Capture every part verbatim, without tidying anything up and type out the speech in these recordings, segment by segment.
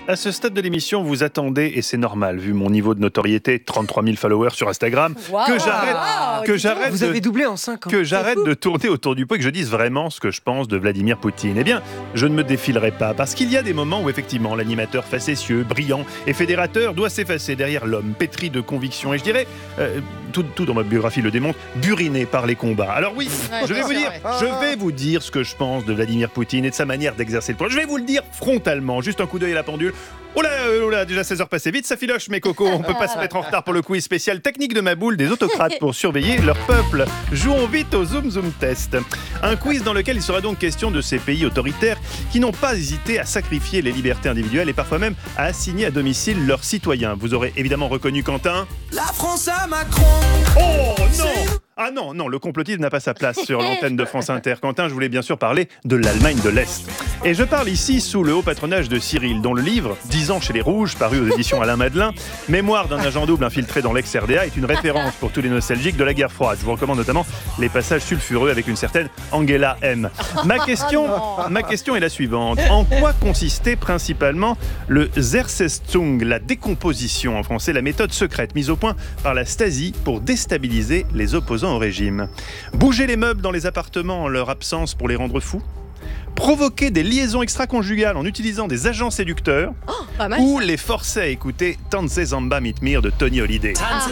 À ce stade de l'émission, vous attendez, et c'est normal, vu mon niveau de notoriété, trente-trois mille followers sur Instagram, wow, que j'arrête, wow, que j'arrête Vous de, avez doublé en cinq ans. que j'arrête de tourner autour du pot et que je dise vraiment ce que je pense de Vladimir Poutine. Eh bien, je ne me défilerai pas, parce qu'il y a des moments où effectivement l'animateur facétieux, brillant et fédérateur doit s'effacer derrière l'homme pétri de conviction. Et je dirais, euh, tout, tout dans ma biographie le démontre, buriné par les combats. Alors oui, Ouais, je vais vous c'est dire, vrai. je vais vous dire ce que je pense de Vladimir Poutine et de sa manière d'exercer le pouvoir. Je vais vous le dire frontalement, juste un coup d'œil à la pendule. Oh là, oh là, déjà seize heures passées vite, ça filoche mes cocos, on peut pas se mettre en retard pour le quiz spécial technique de ma boule des autocrates pour surveiller leur peuple. Jouons vite au Zoom Zoom Test. Un quiz dans lequel il sera donc question de ces pays autoritaires qui n'ont pas hésité à sacrifier les libertés individuelles et parfois même à assigner à domicile leurs citoyens. Vous aurez évidemment reconnu Quentin. La France à Macron. Oh non! Ah non, non, le complotisme n'a pas sa place sur l'antenne de France Inter. Quentin, je voulais bien sûr parler de l'Allemagne de l'Est. Et je parle ici sous le haut patronage de Cyril, dont le livre « dix ans chez les Rouges », paru aux éditions Alain Madelin, Mémoire d'un agent double infiltré dans l'ex-R D A, est une référence pour tous les nostalgiques de la guerre froide. Je vous recommande notamment les passages sulfureux avec une certaine Angela M. Ma question, ma question est la suivante. En quoi consistait principalement le Zersetzung, la décomposition en français, la méthode secrète mise au point par la Stasi pour déstabiliser les opposants au régime? Bouger les meubles dans les appartements en leur absence pour les rendre fous? Provoquer des liaisons extra-conjugales en utilisant des agents séducteurs? Oh, pas mal. Ou les forcer à écouter Tanze Samba mit mir de Tony Hallyday?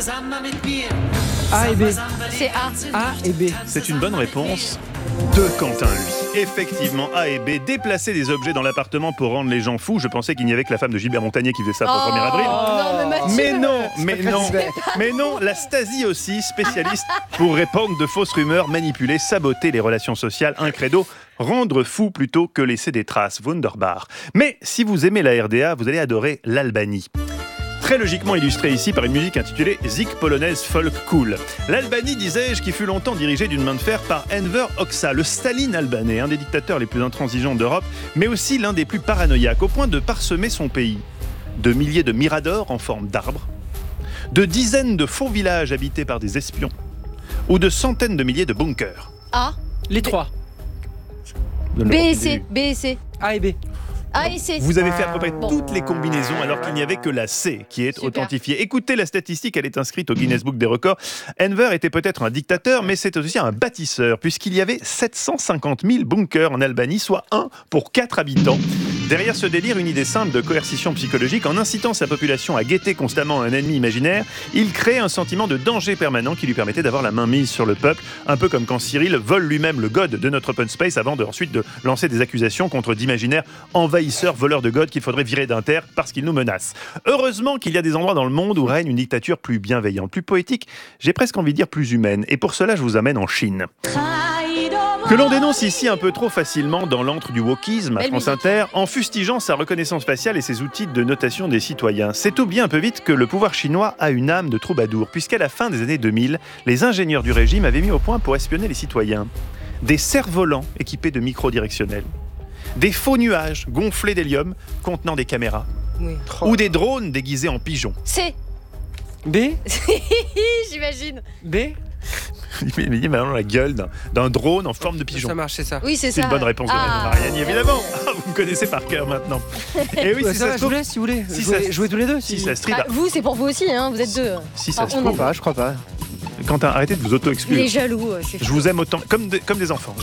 A et B. C'est A. A et B. C'est une bonne réponse de Quentin, lui. Effectivement, A et B, déplacer des objets dans l'appartement pour rendre les gens fous. Je pensais qu'il n'y avait que la femme de Gilbert Montagnier qui faisait ça pour le premier avril. Oh, non, mais Mathieu. Mais non, mais pas non, très mais non, la Stasi aussi, spécialiste pour répandre de fausses rumeurs, manipuler, saboter les relations sociales, un credo, rendre fou plutôt que laisser des traces, wunderbar. Mais si vous aimez la R D A, vous allez adorer l'Albanie. Très logiquement illustré ici par une musique intitulée Zik polonaise folk cool. L'Albanie, disais-je, qui fut longtemps dirigée d'une main de fer par Enver Hoxha, le Staline albanais, un des dictateurs les plus intransigeants d'Europe, mais aussi l'un des plus paranoïaques, au point de parsemer son pays de milliers de miradors en forme d'arbres, de dizaines de faux villages habités par des espions, ou de centaines de milliers de bunkers. A. Les trois. Donne B et l'opportunité. C. B et C. A et B. A et C. Vous avez fait à peu près Bon. toutes les combinaisons alors qu'il n'y avait que la C qui est Super. authentifiée. Écoutez la statistique, elle est inscrite au Guinness Book des records. Enver était peut-être un dictateur, mais c'est aussi un bâtisseur, puisqu'il y avait sept cent cinquante mille bunkers en Albanie, soit un pour quatre habitants. Derrière ce délire, une idée simple de coercition psychologique, en incitant sa population à guetter constamment un ennemi imaginaire, il crée un sentiment de danger permanent qui lui permettait d'avoir la main mise sur le peuple, un peu comme quand Cyril vole lui-même le god de notre open space avant de ensuite de lancer des accusations contre d'imaginaires envahisseurs, voleurs de god qu'il faudrait virer d'Inter parce qu'ils nous menacent. Heureusement qu'il y a des endroits dans le monde où règne une dictature plus bienveillante, plus poétique, j'ai presque envie de dire plus humaine, et pour cela je vous amène en Chine. Que l'on dénonce ici un peu trop facilement dans l'antre du wokisme à Belle France musique. Inter, en fustigeant sa reconnaissance faciale et ses outils de notation des citoyens. C'est oublier un peu vite que le pouvoir chinois a une âme de troubadour, puisqu'à la fin des années deux mille, les ingénieurs du régime avaient mis au point pour espionner les citoyens des cerfs-volants équipés de micro-directionnels, des faux nuages gonflés d'hélium contenant des caméras, Oui. ou des drones déguisés en pigeons. C. B. J'imagine. B. Il me dit maintenant la gueule d'un, d'un drone en forme de pigeon. Ça marche, c'est ça. Oui, c'est ça. C'est une bonne réponse de Ah. Marianne, évidemment. Ah, vous me connaissez par cœur maintenant. Et oui, Ouais, si ça ça va, se je vous trouve, laisse si vous voulez. si jouez, ça- jouez tous les deux. si ça se trouve, Ah, vous, c'est pour vous aussi, hein. Vous êtes deux. si ça Ah, se on Je en- trouve, crois pas, je crois pas. Quentin, arrêtez de vous Il est auto-exclure. jaloux. euh, c'est Je vous aime autant, comme, de- comme des enfants.